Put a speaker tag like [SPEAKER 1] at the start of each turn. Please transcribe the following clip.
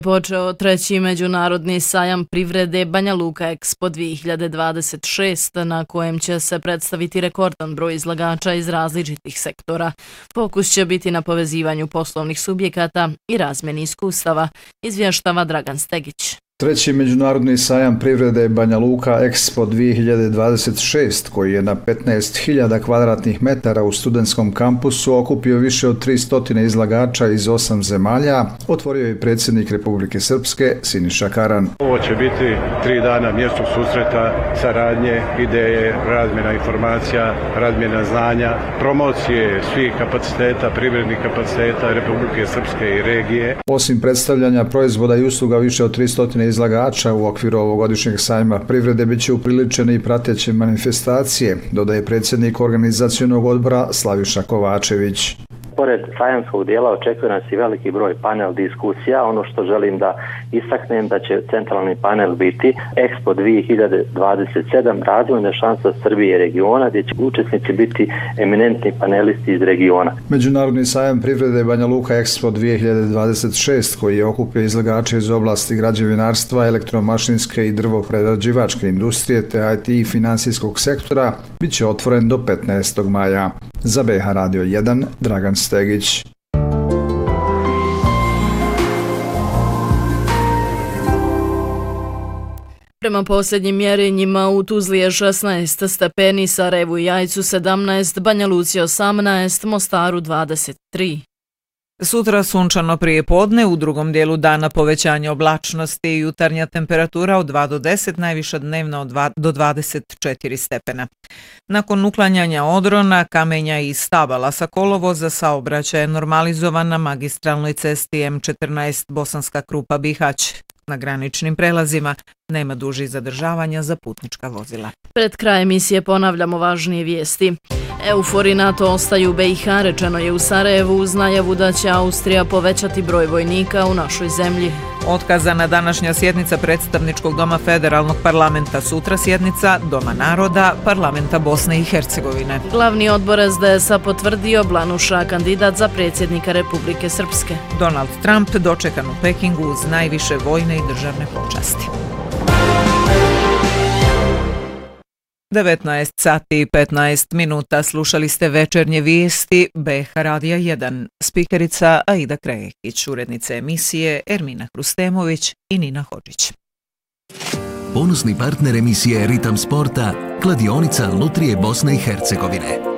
[SPEAKER 1] Počeo treći međunarodni sajam privrede Banja Luka Expo 2026, na kojem će se predstaviti rekordan broj izlagača iz različitih sektora. Fokus će biti na povezivanju poslovnih subjekata i razmjeni iskustava, izvještava Dragan Stegić.
[SPEAKER 2] Treći međunarodni sajam privrede Banja Luka Expo 2026, koji je na 15.000 kvadratnih metara u studentskom kampusu okupio više od 300 izlagača iz 8 zemalja, otvorio je predsjednik Republike Srpske Siniša Karan.
[SPEAKER 3] Ovo će biti 3 dana mjesto susreta, saradnje, ideje, razmjena informacija, razmjena znanja, promocije svih kapaciteta, privrednih kapaciteta Republike Srpske i regije.
[SPEAKER 2] Osim predstavljanja proizvoda i usluga više od 300 izlagača u okviru ovogodišnjeg sajma privrede bit će upriličene i prateće manifestacije, dodaje predsjednik organizacionog odbora Slaviša Kovačević.
[SPEAKER 4] Pored sajamskog dijela očekuje nas i veliki broj panel diskusija. Ono što želim da istaknem da će centralni panel biti Expo 2027 razvojne šanse Srbije i regiona, gdje će učesnici biti eminentni panelisti iz regiona.
[SPEAKER 2] Međunarodni sajam privrede Banja Luka Expo 2026, koji je okupio izlagače iz oblasti građevinarstva, elektromašinske i drvoprerađivačke industrije te IT i finansijskog sektora, bit će otvoren do 15. maja. Za BH Radio 1, Dragan Stegić.
[SPEAKER 1] Prema posljednjim mjerenjima u Tuzli je 16 stepeni, Sarajevu i Jajcu 17, Banja Luci 18, Mostaru 23.
[SPEAKER 5] Sutra sunčano prije podne, u drugom dijelu dana povećanje oblačnosti i jutarnja temperatura od 2 do 10, najviša dnevna od 2 do 24 stepena. Nakon uklanjanja odrona, kamenja i stabala sa kolovoza, saobraćaj je normalizovan na magistralnoj cesti M14 Bosanska Krupa-Bihać. Na graničnim prelazima nema dužih zadržavanja za putnička vozila.
[SPEAKER 1] Pred kraj emisije ponavljamo važnije vijesti. EUFOR i NATO ostaju u BiH, rečeno je u Sarajevu uz najavu da će Austrija povećati broj vojnika u našoj zemlji.
[SPEAKER 5] Otkazana današnja sjednica predstavničkog doma Federalnog parlamenta, sutra sjednica Doma naroda parlamenta Bosne i Hercegovine.
[SPEAKER 1] Glavni odbor SDS-a potvrdio Blanuša, kandidat za predsjednika Republike Srpske.
[SPEAKER 5] Donald Trump dočekan u Pekingu uz najviše vojne i državne počasti. 19 sati i 15 minuta, slušali ste večernje vijesti BH Radija 1. Spikerica Aida Krekić, urednice emisije Ermina Hrustemović i Nina Hodžić.
[SPEAKER 6] Ponosni partner emisije Ritam sporta, kladionica Lutrije Bosne i Hercegovine.